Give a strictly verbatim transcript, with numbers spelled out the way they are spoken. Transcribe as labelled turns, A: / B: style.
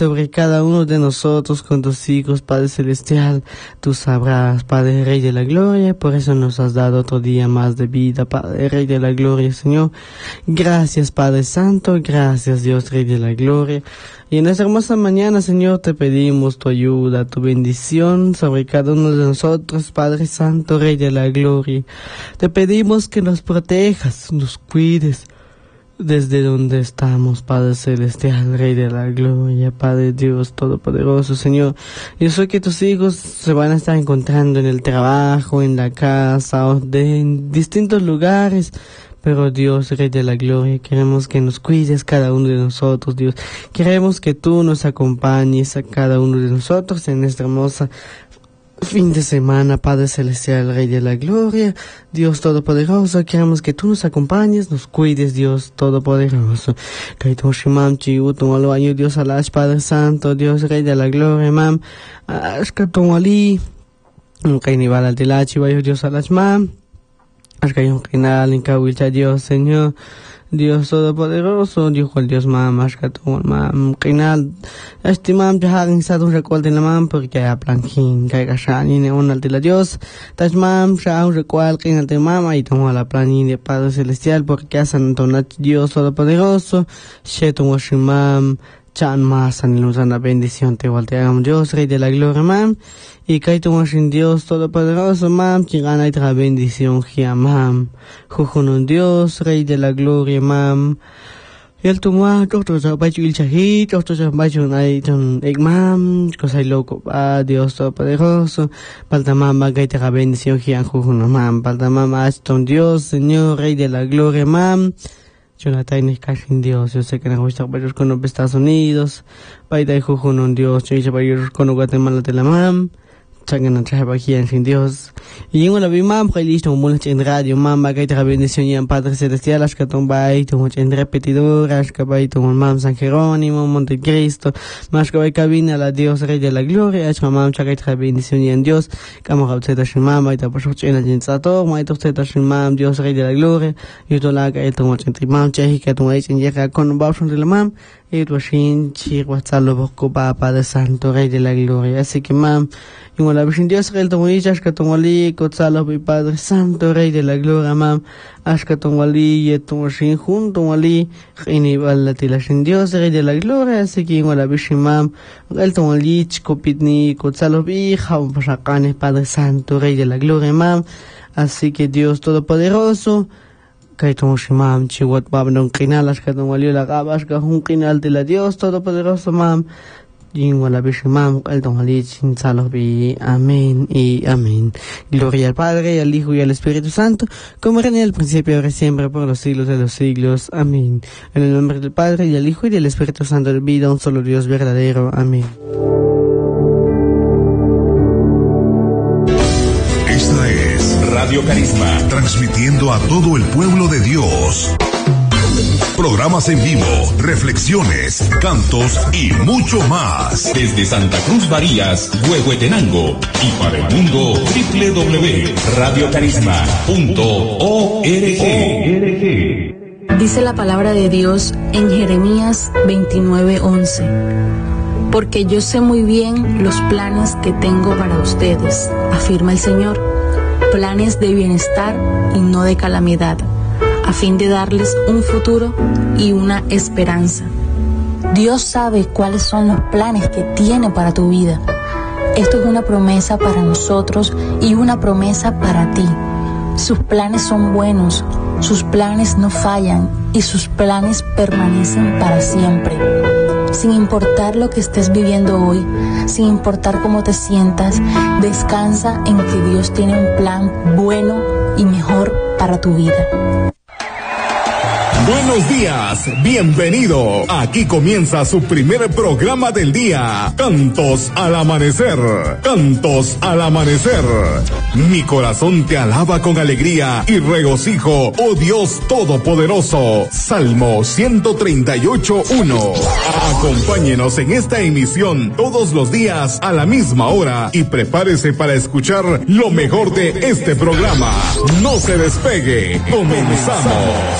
A: sobre cada uno de nosotros con tus hijos, Padre Celestial. Tú sabrás, Padre Rey de la Gloria, por eso nos has dado otro día más de vida, Padre Rey de la Gloria, Señor. Gracias, Padre Santo, gracias, Dios Rey de la Gloria. Y en esta hermosa mañana, Señor, te pedimos tu ayuda, tu bendición sobre cada uno de nosotros, Padre Santo, Rey de la Gloria. Te pedimos que nos protejas, nos cuides desde donde estamos, Padre Celestial, Rey de la Gloria, Padre Dios Todopoderoso, Señor. Yo sé que tus hijos se van a estar encontrando en el trabajo, en la casa, o de, en distintos lugares. Pero Dios, Rey de la Gloria, queremos que nos cuides cada uno de nosotros, Dios. Queremos que tú nos acompañes a cada uno de nosotros en esta hermosa fin de semana, Padre Celestial, Rey de la Gloria, Dios Todopoderoso. Queremos que tú nos acompañes, nos cuides, Dios Todopoderoso. Dios Alash, Padre Santo, Dios Rey de la Gloria, mam. Ashkatumali, Kainibala Tilachi, Dios Alash, mam. Ashkayun Kinal, Inkawilcha, Dios Señor, Dios Todopoderoso, Dios cual Dios mam, Ashkatum, mam, Kinal, estimam, Jahagin Sadun, recuerden la mam, porque hay plankin, Kaikashani, Neon Altila Dios, Tashmam, Shah, recual, Kinal de mama, y tomo la planin de Padre Celestial, porque hacen Antonat, Dios Todopoderoso, Shetum Washimam, Chan más en la bendición te volteamos Dios Rey de la Gloria, mam, y caítumos en Dios Todopoderoso, mam, que gana otra bendición gia, mam, jujun Dios Rey de la Gloria, mam, y el tumá doctor Zabachu il Chahit, doctor Zabachu Naiton Egg, mam, cosa loco, ah, Dios Todopoderoso, palta mam, que otra bendición gia, jujun, mam, palta mam, Aston Dios Señor Rey de la Gloria, mam. Jonathan es casi en Dios. Yo sé que no gusta para con los Estados Unidos. Paita y Jujun un Dios. Yo hice para ir con Guatemala de la mam. Changan a trabajar aquí en Dios. Y en una vi mam, que listo, un buen en radio, mam, que te bendición y en Padre Celestial, as que tombay, tu en repetidor, as que vai tu mam San Jerónimo, Montecristo, más que vai cabina la Dios Rey de la Gloria, as que mam, que te bendición y en Dios, como rabzeta sin mam, vai ta por en el jinsator, mai tu zeta sin mam, Dios Rey de la Gloria, y tu la que tu en mam, che que tu en llega con babson de la mam, y tu shin chi watsalo bosco Padre Santo Rey de la Gloria, así que mam, y una vez en Dios Rey tu muchas que tu Wali, Kotzalo, mi Padre Santo, Rey de la Gloria, mam, Ashkaton Wali, Yeton Shin, Junton Wali, Rinibal la Tilashin Dios, Rey de la Gloria, así que igual a Bishimam, Elton Wali, Chikopitni, Kotzalo, Bija, un Pasacane, Padre Santo, Rey de la Gloria, mam, así que Dios Todopoderoso, Kaiton Shimam, Chihuat Babnon Kinal, Ashkaton Wali, la Gabashka, un Kinal de la Dios Todopoderoso, mam. Amén y amén. Gloria al Padre, y al Hijo y al Espíritu Santo, como era en el principio, ahora y siempre, por los siglos de los siglos. Amén. En el nombre del Padre, y del Hijo y del Espíritu Santo, de vida, un solo Dios verdadero. Amén.
B: Esta es Radio Carisma, transmitiendo a todo el pueblo de Dios. Programas en vivo, reflexiones, cantos y mucho más. Desde Santa Cruz Barías, Huehuetenango y para el mundo doble u doble u doble u punto radio carisma punto org.
C: Dice la palabra de Dios en Jeremías veintinueve once. Porque yo sé muy bien los planes que tengo para ustedes, afirma el Señor, planes de bienestar y no de calamidad, a fin de darles un futuro y una esperanza. Dios sabe cuáles son los planes que tiene para tu vida. Esto es una promesa para nosotros y una promesa para ti. Sus planes son buenos, sus planes no fallan y sus planes permanecen para siempre. Sin importar lo que estés viviendo hoy, sin importar cómo te sientas, descansa en que Dios tiene un plan bueno y mejor para tu vida.
B: Buenos días, bienvenido. Aquí comienza su primer programa del día. Cantos al amanecer, cantos al amanecer. Mi corazón te alaba con alegría y regocijo, oh Dios Todopoderoso. Salmo ciento treinta y ocho, uno. Acompáñenos en esta emisión todos los días a la misma hora y prepárese para escuchar lo mejor de este programa. No se despegue, comenzamos.